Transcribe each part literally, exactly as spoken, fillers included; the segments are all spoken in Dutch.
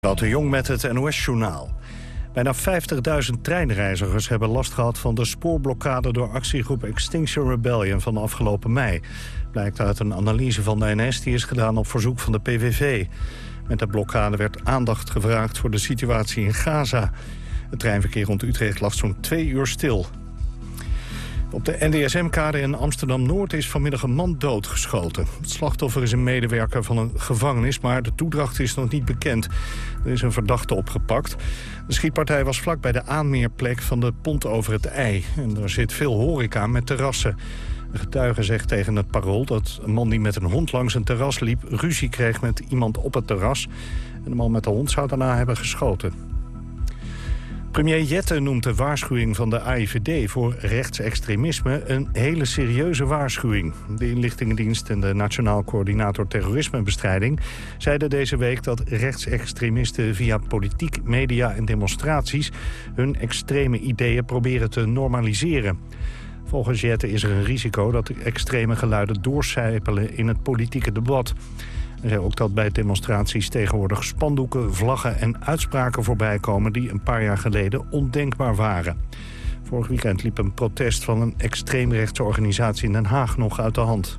Wouter Jong met het N O S-journaal. Bijna vijftigduizend treinreizigers hebben last gehad van de spoorblokkade door actiegroep Extinction Rebellion van afgelopen mei. Blijkt uit een analyse van de N S die is gedaan op verzoek van de P V V. Met de blokkade werd aandacht gevraagd voor de situatie in Gaza. Het treinverkeer rond Utrecht lag zo'n twee uur stil. Op de N D S M-kade in Amsterdam-Noord is vanmiddag een man doodgeschoten. Het slachtoffer is een medewerker van een gevangenis, maar de toedracht is nog niet bekend. Er is een verdachte opgepakt. De schietpartij was vlak bij de aanmeerplek van de pont over het IJ. En er zit veel horeca met terrassen. Een getuige zegt tegen het Parool dat een man die met een hond langs een terras liep ruzie kreeg met iemand op het terras. En de man met de hond zou daarna hebben geschoten. Premier Jette noemt de waarschuwing van de A I V D voor rechtsextremisme een hele serieuze waarschuwing. De inlichtingendienst en de Nationaal Coördinator Terrorismebestrijding zeiden deze week dat rechtsextremisten via politiek, media en demonstraties hun extreme ideeën proberen te normaliseren. Volgens Jette is er een risico dat de extreme geluiden doorcijpelen in het politieke debat. Hij zei ook dat bij demonstraties tegenwoordig spandoeken, vlaggen en uitspraken voorbij komen die een paar jaar geleden ondenkbaar waren. Vorig weekend liep een protest van een extreemrechtse organisatie in Den Haag nog uit de hand.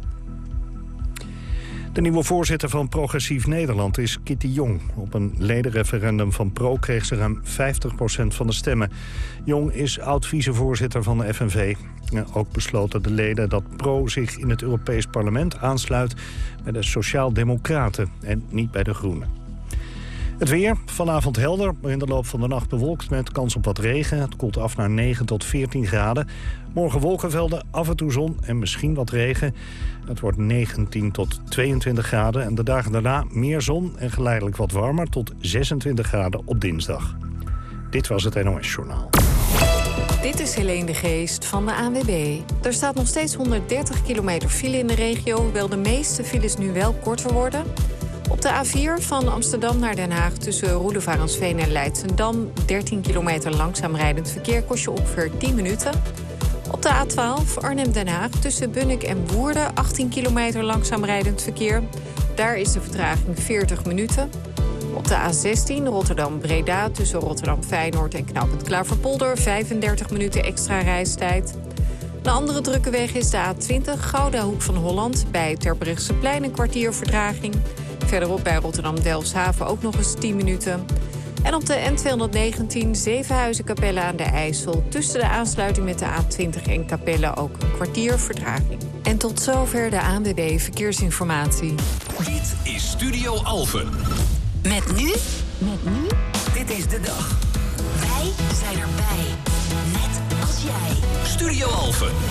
De nieuwe voorzitter van Progressief Nederland is Kitty Jong. Op een ledenreferendum van Pro kreeg ze ruim vijftig procent van de stemmen. Jong is oud-vicevoorzitter van de F N V. Ook besloten de leden dat Pro zich in het Europees Parlement aansluit bij de Sociaal-Democraten en niet bij de Groenen. Het weer, vanavond helder, maar in de loop van de nacht bewolkt met kans op wat regen. Het koelt af naar negen tot veertien graden. Morgen wolkenvelden, af en toe zon en misschien wat regen. Het wordt negentien tot tweeëntwintig graden en de dagen daarna meer zon en geleidelijk wat warmer tot zesentwintig graden op dinsdag. Dit was het N O S-journaal. Dit is Helene de Geest van de A N W B. Er staat nog steeds honderddertig kilometer file in de regio, hoewel de meeste files nu wel korter worden. Op de A vier van Amsterdam naar Den Haag tussen Roelevarensveen en Leidschendam dertien kilometer langzaam rijdend verkeer kost je ongeveer tien minuten. Op de A twaalf Arnhem-Den Haag tussen Bunnik en Woerden achttien kilometer langzaam rijdend verkeer. Daar is de vertraging veertig minuten. Op de A zestien Rotterdam-Breda tussen Rotterdam-Feyenoord en Knooppunt Klaverpolder vijfendertig minuten extra reistijd. De andere drukke weg is de A twintig Gouda Hoek van Holland bij Terbrechtseplein een kwartier vertraging. Verderop bij Rotterdam-Delfshaven ook nog eens tien minuten. En op de N tweehonderdnegentien Zevenhuizen-Capelle aan de IJssel tussen de aansluiting met de A twintig en Capelle ook een kwartier vertraging. En tot zover de A N W B Verkeersinformatie. Dit is Studio Alphen. Met nu? Met nu? Dit is de dag. Wij zijn erbij. Net als jij. Studio Alphen.